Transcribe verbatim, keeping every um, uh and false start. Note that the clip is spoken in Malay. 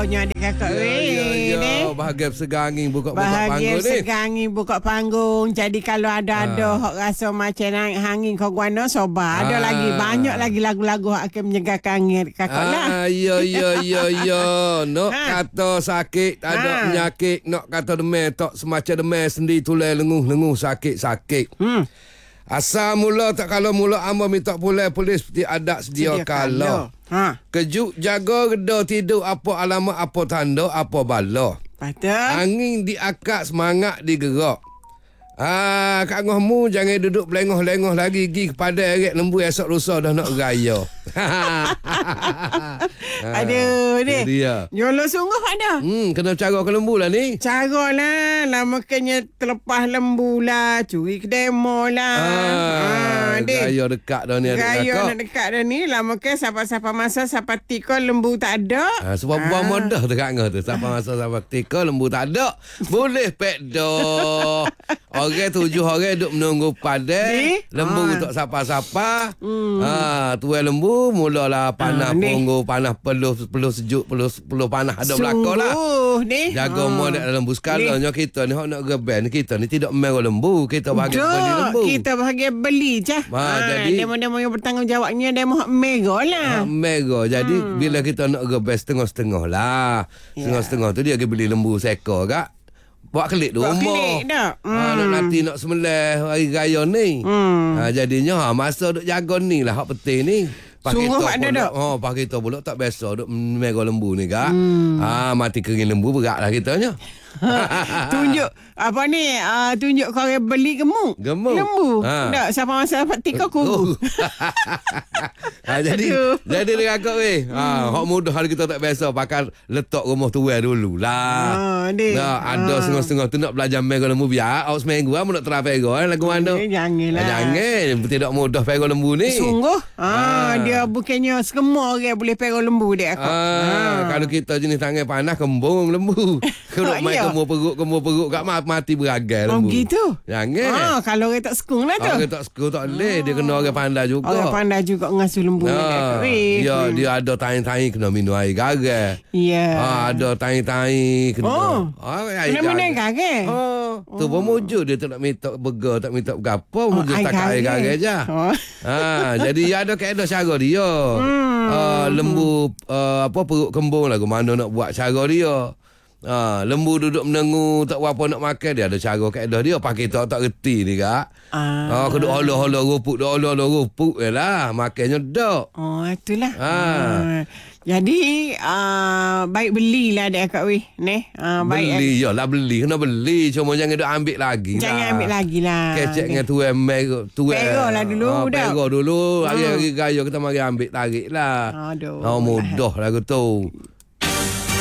Jagonya adik kakak Ya, weh. ya, ya. Ni. Bahagia segangin buka-buka Bahagia panggung ni. segangin buka panggung. Jadi kalau ada-ada Ah. hok rasa macam naik hangin kau guano soba. Ada Ah. lagi banyak lagi lagu-lagu hok akan menyegarkan angin kakak lah. Ah, ya, ya, ya, ya. Nak Ha. kata sakit, tak ada Ha. penyakit. Nak kata demam, tak semacam demam sendi tulai lenguh-lenguh sakit-sakit. Hmm. Asal mula tak kalau mula amba minta pulai polis seperti adat sedia, Sedia kala. Ha. Kejuk jaga reda tidur apa alamat apa tanda apa bala. Betul. Angin diakak semangat digerak. Ah, Kak Ngohmu jangan duduk belengoh-lengoh lagi gi kepada eret lembu esok lusa dah nak raya. Aduh ni. Dia. Yolo sungguh ada. Hmm, kena cara ke lembu lah ni. Cara lah. Lah makanya terlepas lembu lah. Curi ke demo lah. Ah, dek. gaya dekat dah ni adik Gaya kakak. nak dekat dah ni. Lah makanya siapa-siapa masa siapa tika lembu tak ada. Ah, sebab Ah. buang mudah dekat ngah tu. Siapa masa siapa ketika lembu tak ada. Boleh pek dah. Orang tujuh orang duduk menunggu padai. Ni? Lembu Ah. tak siapa-siapa. Hmm. Ah, tuai lembu mulalah panas Ah, ni. punggu, panas peluh, peluh sejuk, peluh peluh panas ada belakang lah. Sungguh ni. Jaga Ah. mo dak lembu sekalanya kita ni hok nak geben kita ni tidak merah lembu, kita bagi Duk, beli lembu. kita bahagia beli je. Ah, jadi- demo-demo yang bertanggungjawabnya demo hak mega lah. Ah, merah. Jadi hmm. bila kita nak geben setengah-setengah lah. Ya. Setengah-setengah tu dia pergi beli lembu seekor kak. Buat kelik di Buat rumah. kelik dah. Ha, nak Hmm. nanti nak sembelih hari raya ni. Hmm. Ha, jadinya ha, masa duk jaga ni lah hak penting ni. Pak Sungguh kita ada pula, tak? oh, pak kita pula tak biasa duk merah lembu ni kak. Hmm. Ha, mati kering lembu berat lah kitanya. Tunjuk apa ni? Uh, tunjuk kau orang beli gemuk. Gemuk. Lembu. Ha. Tak, siapa masa dapat tika kubu. Oh. ha, jadi Aduh. jadi dia kakak weh. Ha, hak mudah hari kita tak biasa pakai letak rumah tuai dulu lah. Ah, dek. Nah, ada Ah. setengah-setengah tu nak belajar merah lembu biar awak seminggu ah nak tera pera lagu mana. Eh, janganlah. Ah, jangan, tidak mudah pera lembu ni. Sungguh. Ah, Ah. dia bukannya semua orang boleh pergi lembu dek aku. Ah, kalau kita jenis tangan panas kembung lembu. Kalau Oh, main iya. kembung perut, kembung perut kat mati beragai Oh, lembu. gitu. Jangan. Ah, kalau orang tak sekung lah tu. Orang tak suka tak boleh, dia kena orang pandai juga. Orang pandai juga ngasuh lembu ni dek Ah, aku. Eh. dia dia ada tahi-tahi kena minum air garam. Ya. Ah, ada tahi-tahi kena. Oh. Ah, Kena minum air garam? Oh, tu pun mujur dia tak nak minta burger, tak minta gapo, mujur air setakat air garam. garam je. Oh. Ha, jadi ya ada kaedah cara dia. Hmm. Uh, lembu uh, apa perut kembung lah, mana nak buat cara dia. Ha, lembu duduk menengu tak apa nak makan, dia ada cara kaedah dia. Pakai tak tak reti ni kak. Ah. Ah, keduk hola-hola rupuk, duk hola-hola rupuk je lah. Makannya dak. Oh, itulah. Ah. Ah. Jadi, uh, baik belilah dek akak weh. Ni. Uh, baik. Beli je lah, beli. Kena beli. Cuma jangan duk ambil lagi lah. Jangan ambil lagi lah. Kecek dengan tuai merah. Perah lah dulu, Ah, dah. perah dulu. Hari-hari raya kita mari ambil tarik lah. Aduh. Oh, mudah lah tu.